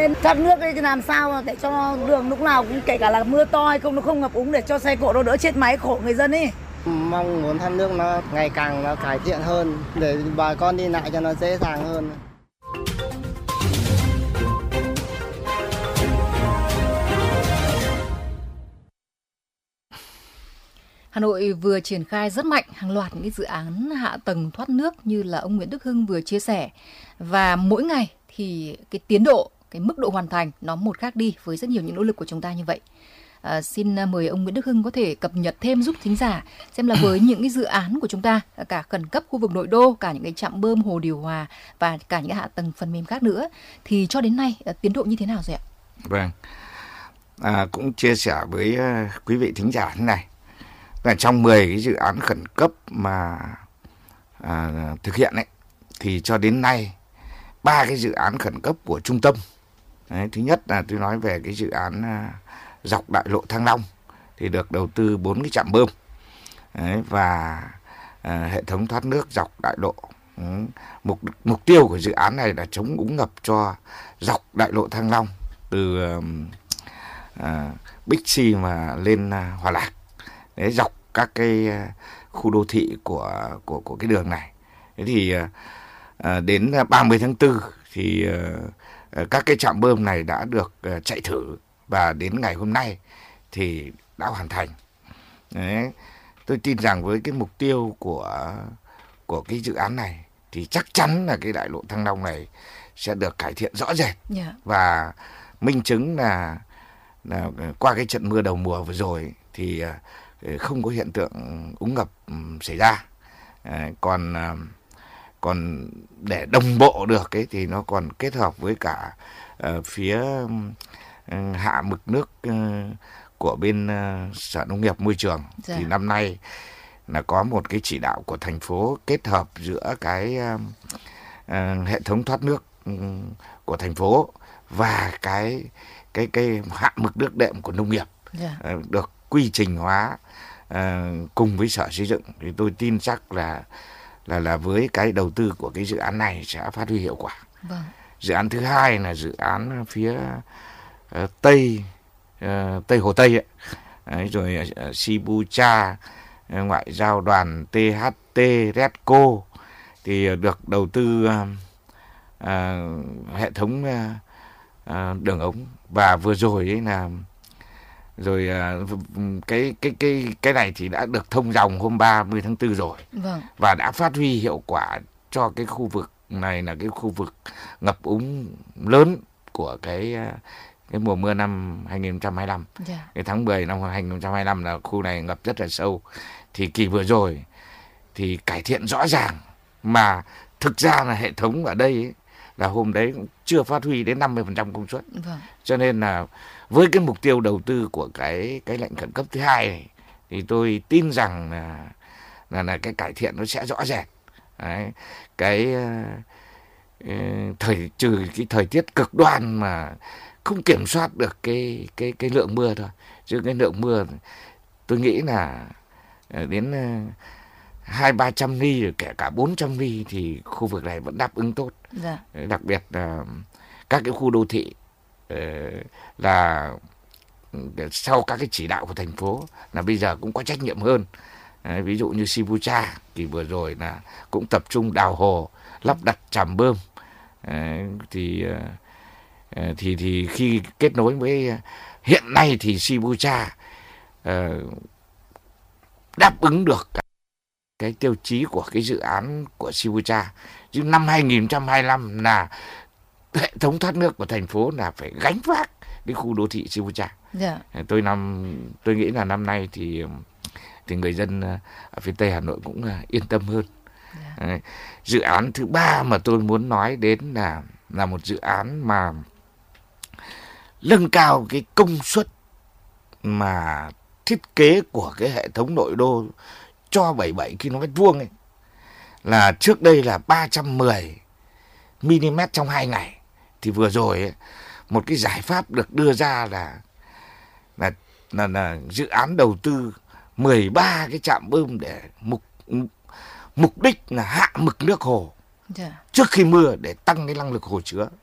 lên thoát nước để làm sao để cho đường lúc nào cũng kể cả là mưa to hay không nó không ngập úng để cho xe cộ nó đỡ chết máy khổ người dân ấy. Mong muốn thoát nước nó ngày càng nó cải thiện hơn để bà con đi lại cho nó dễ dàng hơn. Hà Nội vừa triển khai rất mạnh hàng loạt những dự án hạ tầng thoát nước như là ông Nguyễn Đức Hưng vừa chia sẻ. Và mỗi ngày thì cái tiến độ, cái mức độ hoàn thành nó một khác đi với rất nhiều những nỗ lực của chúng ta như vậy. Xin mời ông Nguyễn Đức Hưng có thể cập nhật thêm giúp thính giả xem là với những cái dự án của chúng ta, cả khẩn cấp khu vực nội đô, cả những cái trạm bơm hồ điều hòa và cả những hạ tầng phần mềm khác nữa thì cho đến nay tiến độ như thế nào rồi ạ? Vâng, cũng chia sẻ với quý vị thính giả thế này. Và trong 10 cái dự án khẩn cấp mà thực hiện ấy, thì cho đến nay 3 cái dự án khẩn cấp của trung tâm. Đấy, thứ nhất là tôi nói về cái dự án dọc đại lộ Thăng Long thì được đầu tư 4 cái trạm bơm. Đấy, và hệ thống thoát nước dọc đại lộ. Mục tiêu của dự án này là chống úng ngập cho dọc đại lộ Thăng Long từ Bixi mà lên Hòa Lạc. Đấy, dọc các cái khu đô thị của cái đường này. Thế thì đến 30 tháng 4 thì các cái trạm bơm này đã được chạy thử và đến ngày hôm nay thì đã hoàn thành. Đấy, tôi tin rằng với cái mục tiêu của cái dự án này thì chắc chắn là cái đại lộ Thăng Long này sẽ được cải thiện rõ rệt. Và minh chứng là qua cái trận mưa đầu mùa vừa rồi thì không có hiện tượng úng ngập xảy ra. Còn để đồng bộ được ấy, thì nó còn kết hợp với cả phía hạ mực nước của bên Sở Nông nghiệp Môi trường. Thì năm nay là có một cái chỉ đạo của thành phố kết hợp giữa cái hệ thống thoát nước của thành phố và cái hạ mực nước đệm của nông nghiệp được quy trình hóa cùng với Sở Xây dựng. Thì tôi tin chắc là với cái đầu tư của cái dự án này sẽ phát huy hiệu quả. Dự án thứ hai là dự án phía Tây Hồ Tây ấy. Đấy, rồi Sibucha, ngoại giao đoàn THT, Redco thì được đầu tư hệ thống đường ống. Và vừa rồi ấy là rồi cái này thì đã được thông dòng hôm 30 tháng 4 rồi. Và đã phát huy hiệu quả cho cái khu vực này là cái khu vực ngập úng lớn của cái mùa mưa năm 2025. Cái tháng 10 năm 2025 là khu này ngập rất là sâu. Thì kỳ vừa rồi thì cải thiện rõ ràng, mà thực ra là hệ thống ở đây ấy, là hôm đấy cũng chưa phát huy đến 50% công suất. Cho nên là với cái mục tiêu đầu tư của cái lệnh khẩn cấp thứ hai này thì tôi tin rằng là cái cải thiện nó sẽ rõ rệt. Đấy, trừ cái thời tiết cực đoan mà không kiểm soát được cái lượng mưa thôi, chứ cái lượng mưa tôi nghĩ là đến 200-300 ly, kể cả 400 ly thì khu vực này vẫn đáp ứng tốt. Đặc biệt là các cái khu đô thị là sau các cái chỉ đạo của thành phố là bây giờ cũng có trách nhiệm hơn. Ví dụ như Sibucha thì vừa rồi là cũng tập trung đào hồ, lắp đặt tràm bơm. Thì khi kết nối với hiện nay thì Sibucha đáp ứng được cái tiêu chí của cái dự án của Sibucha. Chứ năm 2025 là hệ thống thoát nước của thành phố là phải gánh vác cái khu đô thị Sibucha. Tôi nghĩ là năm nay thì người dân ở phía Tây Hà Nội cũng yên tâm hơn. Dự án thứ ba mà tôi muốn nói đến là một dự án mà nâng cao cái công suất mà thiết kế của cái hệ thống nội đô cho 77 km2 ấy. Là trước đây là 310 mm trong 2 ngày. Thì vừa rồi ấy, một cái giải pháp được đưa ra là dự án đầu tư 13 cái trạm bơm để mục đích là hạ mực nước hồ trước khi mưa để tăng cái năng lực hồ chứa.